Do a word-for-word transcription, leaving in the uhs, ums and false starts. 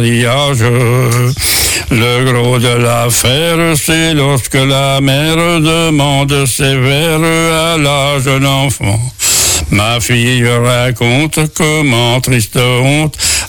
mariage. Le gros de l'affaire, c'est lorsque la mère demande sévère à la jeune enfant. Ma fille raconte comment, triste honte,